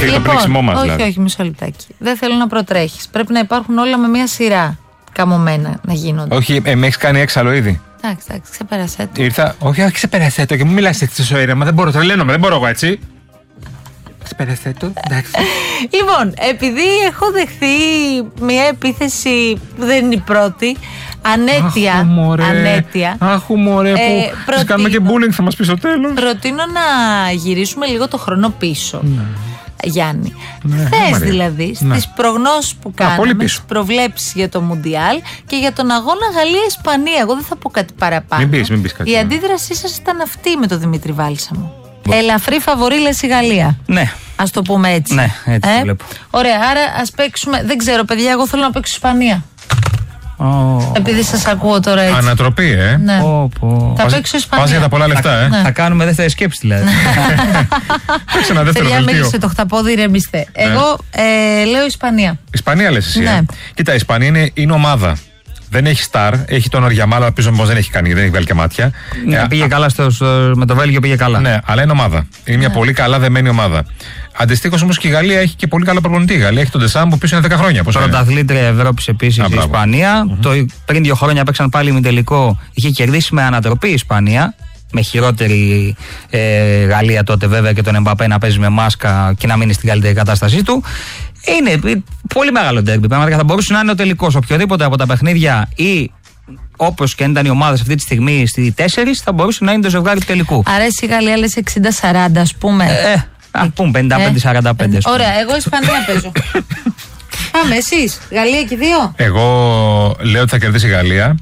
θέλει το πνίξιμό μας. Όχι, μισό λεπτάκι. Δεν θέλω να προτρέχεις. Πρέπει να υπάρχουν όλα με μια σειρά καμωμένα να γίνονται. Όχι, με έχεις κάνει έξαλλο ήδη. Εντάξει, ξεπέρασέ το. Ήρθα, όχι, ξεπέρασέ το και μου μιλάς έτσι στο ήρεμα. Δεν μπορώ, τρελαίνομαι, δεν μπορώ εγώ έτσι. Ξεπέρασέ το, εντάξει. Λοιπόν, επειδή έχω δεχθεί μια επίθεση που δεν είναι η πρώτη, ανέτεια. Άχου μωρέ, που σας κάνουμε και bullying, θα μας πει στο τέλος. Προτείνω να γυρίσουμε λίγο το χρόνο πίσω. Γιάννη. Χθες δηλαδή, στις προγνώσεις που κάναμε, στις προβλέψεις για το Μουντιάλ και για τον αγώνα Γαλλία-Ισπανία, εγώ δεν θα πω κάτι παραπάνω. Μην πεις κάτι. Η αντίδρασή σας ήταν αυτή με τον Δημήτρη Βάλσαμο. Ελαφρύ φαβορί λες η Γαλλία. Ναι. Ας το πούμε έτσι. Ναι, έτσι το βλέπω. Ωραία, άρα ας παίξουμε. Δεν ξέρω, παιδιά, εγώ θέλω να παίξω Ισπανία. Επειδή σας ακούω τώρα έτσι. Ανατροπή, Ναι. Θα παίξω Ισπανία. Πας για τα πολλά λεφτά, Θα κάνουμε δεύτερη σκέψη δηλαδή. Παίξε ένα δεύτερο Παιδιά, δελτίο. μίλησε το χταπόδι, ηρεμήστε. Εγώ λέω Ισπανία. Ισπανία λες εσύ. Ναι. Κοίτα, η Ισπανία είναι ομάδα. Δεν έχει στάρ, έχει τον Οριαμάλα, πίσω όμως δεν έχει κάνει, δεν έχει βγάλει και μάτια. Πήγε καλά με το Βέλγιο, πήγε καλά. Ναι, αλλά είναι ομάδα. Είναι μια πολύ καλά δεμένη ομάδα. Αντιστοίχως όμως και η Γαλλία έχει και πολύ καλό προπονητή. Η Γαλλία έχει τον Ντεσάμ που πίσω είναι 10 χρόνια. Πρωταθλήτρια Ευρώπης επίσης η Ισπανία. Πριν 2 χρόνια παίξαν πάλι ημιτελικό. Είχε κερδίσει με ανατροπή η Ισπανία. Με χειρότερη Γαλλία τότε βέβαια και τον Εμπαπέ να παίζει με μάσκα και να μείνει στην καλύτερη κατάστασή του. Είναι πολύ μεγάλο ντέρμπι. Πραγματικά θα μπορούσε να είναι ο τελικός. Οποιοδήποτε από τα παιχνίδια ή όπως και αν ήταν οι ομάδες αυτή τη στιγμή στη 4, θα μπορούσε να είναι το ζευγάρι του τελικού. Αρέσει η Γαλλία, λες 60-40, ας πούμε. Ας πούμε 55-45. Ωραία, εγώ Ισπανία παίζω. Πάμε, εσείς. Γαλλία και 2. Εγώ λέω ότι θα κερδίσει η Γαλλία.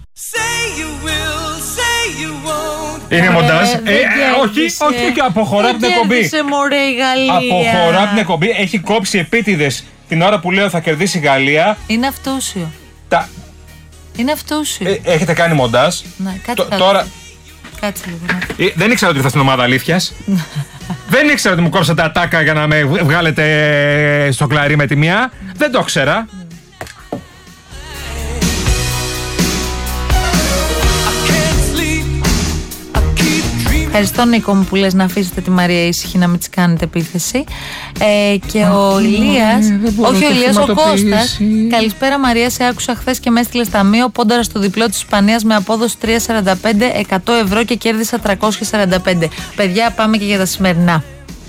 Είναι μοντάζ. Όχι, και αποχωρά από την εκπομπή. Αποχωρά από την εκπομπή. Έχει κόψει επίτηδες την ώρα που λέω θα κερδίσει η Γαλλία. Είναι αυτούσιο. Είναι αυτούσιο. Έχετε κάνει μοντάζ. Ναι, τώρα. Κάτσε λίγο. Δεν ήξερα ότι ήρθα στην ομάδα αλήθειας. Δεν ήξερα ότι μου κόψατε ατάκα για να με βγάλετε στο κλαρί με τη μία. Δεν το ήξερα. Ευχαριστώ, Νίκο μου, που λες να αφήσετε τη Μαρία ήσυχη, να μην της κάνετε επίθεση. Και ο Ηλίας, όχι ο Ηλίας, ο Κώστας. Καλησπέρα Μαρία, σε άκουσα χθες και με έστειλες ταμείο. Πόνταρα στο διπλό της Ισπανίας με απόδοση 3,45, 100 ευρώ και κέρδισα 345. Παιδιά, πάμε και για τα σημερινά.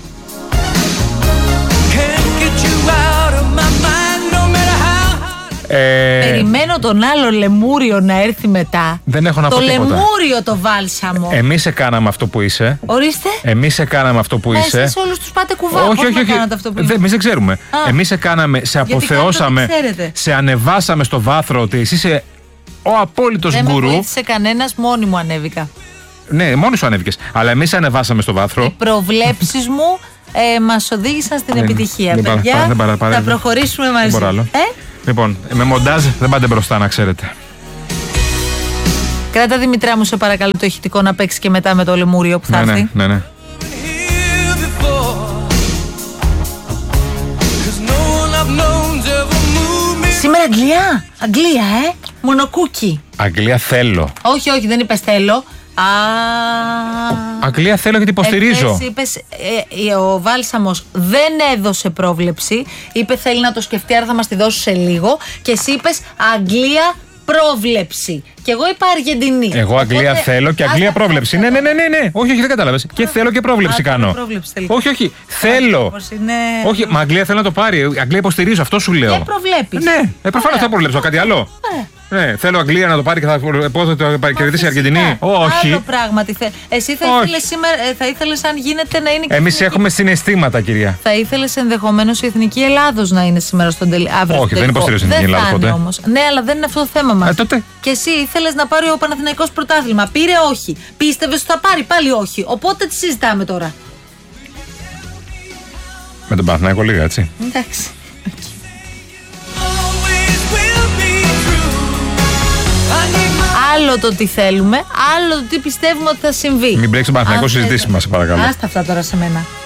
Περιμένω τον άλλο λεμούριο να έρθει μετά. Δεν έχω να πω τίποτα. Το λεμούριο το Βάλσαμο. Εμείς σε κάναμε αυτό που είσαι. Ορίστε. Εμείς σε κάναμε αυτό που είσαι. Εσείς όλους τους πάτε κουβά. Όχι. Εμείς δεν ξέρουμε. Εμείς σε κάναμε, σε αποθεώσαμε, σε ανεβάσαμε στο βάθρο ότι εσύ είσαι ο απόλυτος γκουρού. Δεν με βοήθησε κανένας, μόνη μου ανέβηκα. Ναι, μόνη σου ανέβηκες. Αλλά εμείς σε ανεβάσαμε στο βάθρο. Οι προβλέψεις μου μας οδήγησαν στην επιτυχία. Παιδιά, θα προχωρήσουμε μαζί. Λοιπόν, με μοντάζ δεν πάτε μπροστά, να ξέρετε. Κράτα, Δημητρά μου, σε παρακαλώ, το ηχητικό να παίξει και μετά με το λεμούριο που θα έρθει. Ναι. Σήμερα Αγγλία, μονοκούκι. Αγγλία θέλω. Όχι, δεν είπες θέλω. Αγγλία θέλω γιατί υποστηρίζω. Είπες, ο Βάλσαμος δεν έδωσε πρόβλεψη. Είπε θέλει να το σκεφτεί, άρα θα μας τη δώσει σε λίγο. Και εσύ είπες Αγγλία πρόβλεψη. Και εγώ είπα Αργεντινή. Εγώ Αγγλία θέλω και Αγγλία πρόβλεψη. Ναι. Όχι, δεν κατάλαβες. Και θέλω και πρόβλεψη κάνω. Όχι. Θέλω. Όχι, μα Αγγλία θέλω να το πάρει. Αγγλία υποστηρίζω, αυτό σου λέω. Και προβλέπεις. Ναι, προφανώς θα προβλέψω κάτι άλλο. Ναι, θέλω Αγγλία να το πάρει και θα κερδίσει η Αργεντινή. Όχι. Άλλο πράγματι. Εσύ θα ήθελες αν γίνεται να είναι. Εμείς έχουμε συναισθήματα, κυρία. Θα ήθελες ενδεχομένως η Εθνική Ελλάδος να είναι σήμερα στον τελικό. Όχι, δεν υποστηρίζω την Εθνική Ελλάδος ποτέ. Ναι, αλλά δεν είναι αυτό το θέμα μας. Τότε. Και εσύ ήθελες να πάρει ο Παναθηναϊκός πρωτάθλημα. Πήρε όχι. Πίστευες ότι θα πάρει πάλι όχι. Οπότε τι συζητάμε τώρα. Με τον Παναθηναϊκό λίγα, έτσι. Εντάξει. Άλλο το τι θέλουμε, άλλο το τι πιστεύουμε ότι θα συμβεί. Μην μπλέξει τον Παναθηναϊκό συζητήσεις μας, σε παρακαλώ. Άστα αυτά τώρα σε μένα.